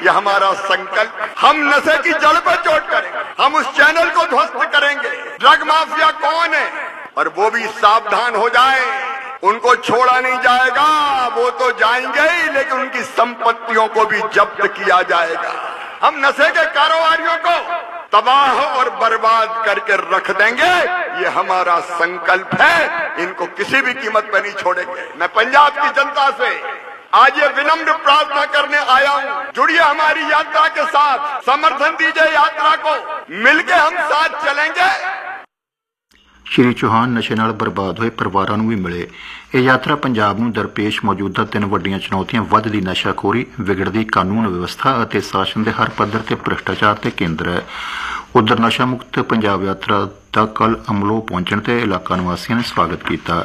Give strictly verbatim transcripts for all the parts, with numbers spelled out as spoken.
ये हमारा संकल्प। हम नशे की जड़ पर चोट करेंगे, हम उस चैनल को ध्वस्त करेंगे। ड्रग माफिया कौन है और वो भी सावधान हो जाए, उनको छोड़ा नहीं जाएगा। वो तो जाएंगे ही, लेकिन उनकी संपत्तियों को भी जब्त किया जाएगा। हम नशे के कारोबारियों को तबाह और बर्बाद करके रख देंगे, ये हमारा संकल्प है। इनको किसी भी कीमत पर नहीं छोड़ेंगे। मैं पंजाब की जनता से आज ये विनम्र प्रार्थना करने आया हूँ, जुड़िए हमारी यात्रा के साथ, समर्थन दीजिए यात्रा को, मिलके हम साथ चलेंगे। श्री चौहान नशे नाल बर्बाद होए परिवारां नूं भी मिले। ਇਹ ਯਾਤਰਾ ਪੰਜਾਬ ਨੂੰ ਦਰਪੇਸ਼ ਮੌਜੂਦਾ ਤਿੰਨ ਵੱਡੀਆਂ ਚੁਣੌਤੀਆਂ ਵੱਧਦੀ ਨਸ਼ਾਖੋਰੀ, ਵਿਗੜਦੀ ਕਾਨੂੰਨ ਵਿਵਸਥਾ ਅਤੇ ਸ਼ਾਸਨ ਦੇ ਹਰ ਪੱਧਰ ਤੇ ਭ੍ਰਿਸ਼ਟਾਚਾਰ ਤੇ ਕੇਂਦਰ ਹੈ। ਉਧਰ ਨਸ਼ਾ ਮੁਕਤ ਪੰਜਾਬ ਯਾਤਰਾ ਦਾ ਕੱਲ ਅਮਲੋਹ ਪਹੁੰਚਣ ਤੇ ਇਲਾਕਾ ਨਿਵਾਸੀਆਂ ਨੇ ਸਵਾਗਤ ਕੀਤਾ।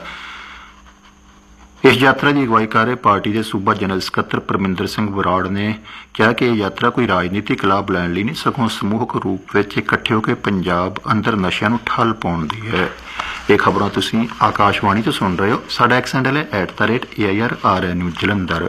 इस यात्रा की अगवाई कर रहे पार्टी के सूबा जनरल सकत्तर परमिंदर सिंह बराड़ ने कहा कि यह यात्रा कोई राजनीतिक लाभ लैण लई नहीं, सगों समूहक रूप में इकट्ठे होकर पंजाब अंदर नशिਆਂ ਨੂੰ ठल पाउण दी है। ये खबरां तुसीं आकाशवाणी तो सुन रहे हो। साडा एक्स हैंडल है at the rate A I R are N news Jalandhar.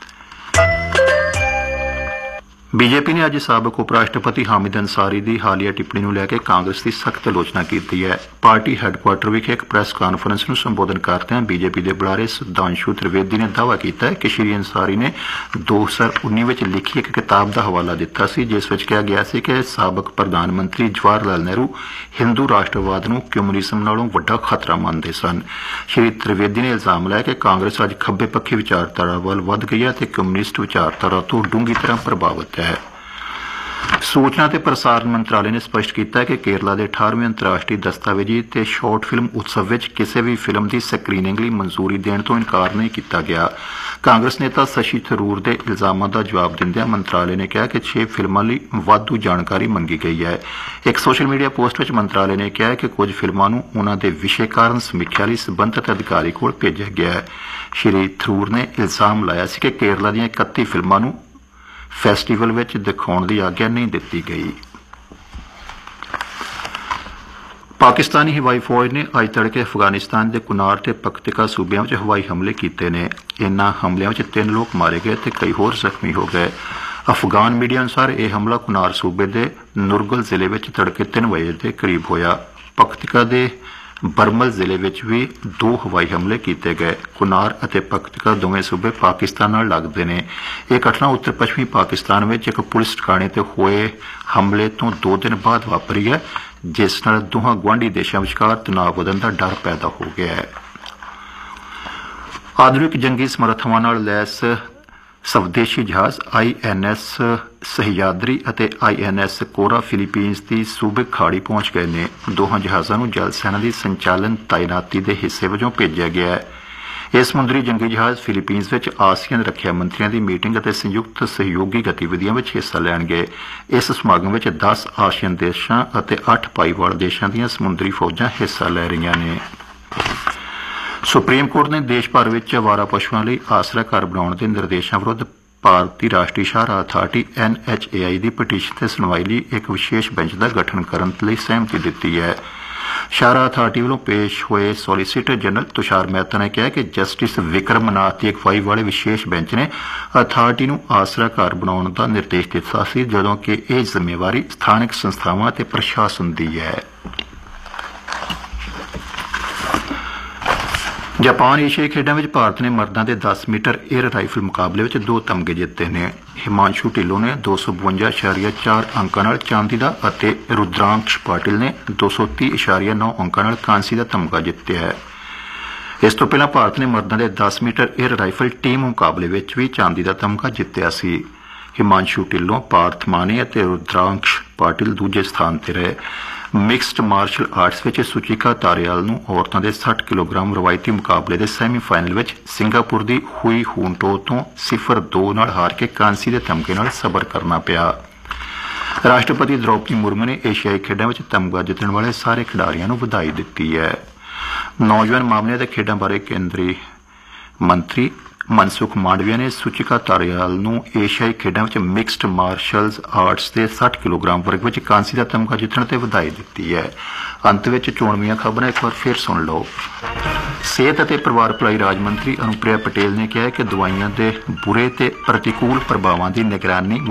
BJP ने अज साबक उप राष्ट्रपति हामिद अंसारी की हालिया टिप्पणी को लैके कांग्रेस की सख्त आलोचना की है। पार्टी हैडकुआटर विखे एक प्रैस कानफ्रेंस में संबोधन करते हैं बीजेपी के बुलारे सुधांशु त्रिवेदी ने दावा किया है कि श्री अंसारी ने दो हजार उन्नी में लिखी एक किताब का हवाला दिता सी, जिस विच कहा गया सी कि साबक प्रधानमंत्री जवाहर लाल नेहरू हिंदू राष्ट्रवाद नूं कम्यूनिज्म नालों वड्डा खतरा मानते सन। श्री त्रिवेदी ने इल्जाम लाया कि कांग्रेस अज खब्बे पक्षी विचारधारा वाल वध गई है ते कम्यूनिस्ट विचारधारा तो डूंगी तरह प्रभावित है। सूचना ते प्रसारण मंत्रालय ने स्पष्ट किया कि केरला के अठारहवें अंतर्राष्ट्रीय दस्तावेजी ते शॉर्ट फिल्म उत्सव विच किसी भी फिल्म की स्क्रीनिंग लई मंजूरी देने तो इनकार नहीं किया गया। कांग्रेस नेता शशि थरूर के इल्जामों का जवाब दिंदे मंत्रालय ने कहा कि छे फिल्मों लई वाधू जानकारी मंगी गई है। एक सोशल मीडिया पोस्ट में मंत्रालय ने कहा कि कुछ फिल्मों नूं उन्हां दे विषय कारण समीक्षा लई संबंधित अधिकारी कोल भेजा गया है। श्री थरूर ने इल्जाम लाया सी कि केरला दीआं इकत्ती फिल्मों नूं फैसटीवल विच दिखाउण दी आग्या नहीं दी गई। पाकिस्तानी हवाई फौज ने अज तड़के अफगानिस्तान के कुनार ते पख्तिका सूबियां में हवाई हमले किए ने। इन्हां हमलियां में तीन लोग मारे गए ते कई होर जख्मी हो गए। अफगान मीडिया अनुसार यह हमला कुनार सूबे के नुरगल जिले में तड़के तीन बजे के करीब होया। पख्तिका के बरमल जिले में भी दो हवाई हमले किए गए। कुनार और पख्तिका दोवें सूबे पाकिस्तान नाल लगदे ने। यह घटना उत्तर पश्चिमी पाकिस्तान में एक पुलिस ठिकाने ते होए हमले तो दो दिन बाद वापरी है, जिस नाल दोहां गुआढ़ी देशों विचकार तनाव वधण दा डर पैदा हो गया है। आधुनिक जंगी समर्थावां नाल लैस स्वदेशी जहाज आई एन एस सह्याद्री और आई एन एस कोरा फिलीपीनस की सूबे खाड़ी पहुंच गए ने। दोहां जहाज़ों को जल सेना की संचालन तैनाती के हिस्से वजों भेजा गया है। यह समुद्री जंगी जहाज फिलीपीनस में आसियान रखिया मंत्रियों की मीटिंग और संयुक्त सहयोगी गतिविधियों में हिस्सा लैणगे। इस समागम में दस आसियान देशों और अठ भाईवाल देशों दी समुद्री फौजां हिस्सा लै रही ने। सुप्रीम कोर्ट ने देश भर में आवारा पशुओं लिए आसरा घर बनाने के निर्देशों विरुद्ध भारतीय राष्ट्रीय शाहराह अथार्टी एन एच ए आई की पटीशन से सुनवाई लिए एक विशेष बेंच का गठन करने के लिए सहमति दी है। शाहराह अथार्टी वालों पेश हुए सोलीसीटर जनरल तुषार मेहता ने कहा कि जस्टिस विक्रम नाथ की अगवाई वाले विशेष बेंच ने अथार्टी को आसरा घर बनाने का निर्देश दिता सी, जदों कि यह जिम्मेवारी स्थानक संस्थावां ते प्रशासन की है। जापान एशियाई खेडों में भारत ने मर्दों के दस मीटर एयर राइफल मुकाबले में दो तमगे जीते ने। हिमांशु ढिल्लों ने दो सौ बवंजा इशारिया चार अंकों नाल चांदी का और रुद्रांश पाटिल ने दो सौ तीह इशारिया नौ अंकों नाल कांसी का तमगा जितया है। इस तो पहला भारत ने मर्दों के दस मीटर एयर राइफल टीम मुकाबले में भी चांदी का तमगा जितया सी। हिमांशु ढिल्लों, पार्थ माने और रुद्रांश पाटिल दूजे स्थान पर रहे। मिक्सड मार्शल आर्ट्स में सुचिका तारियाल नूं औरतों के साठ किलोग्राम रवायती मुकाबले के सैमीफाइनल में सिंगापुर की हुई हूनटो तो सिफर दो नाल हार के कांसी के तमगे नाल सबर करना पिया। राष्ट्रपति द्रौपदी मुर्मू ने एशियाई खेडों में तमगा जितने वाले सारे खिडारियों को बधाई दी है। नौजवान मामले के खेडों बारे केंद्रीय मंत्री मनसुख मांडविया ने सुचिका तारियाल नूं एशियाई खेडों में मिक्सड मार्शल आर्ट्स के साठ किलोग्राम वर्ग में कांसी का तमगा जितने ते बधाई दी है। अंत में चोणवीं खबरें एक बार फिर सुन लो। सेहत और परिवार भलाई राज मंत्री अनुप्रिया पटेल ने कहा कि दवाइयां के बुरे ते प्रतिकूल प्रभावों की निगरानी